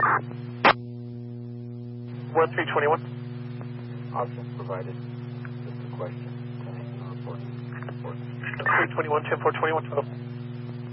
1321. Options provided. Just a question. 10 report. 321, 10-421.